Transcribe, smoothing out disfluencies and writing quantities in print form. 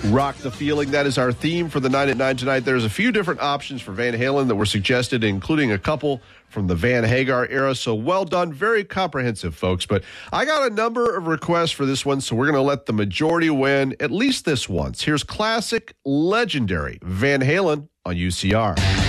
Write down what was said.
Rock the Feeling. That is our theme for the 9 at 9 tonight. There's a few different options for Van Halen that were suggested, including a couple from the Van Hagar era. So well done. Very comprehensive, folks. But I got a number of requests for this one, so we're going to let the majority win at least this once. Here's classic, legendary Van Halen on UCR.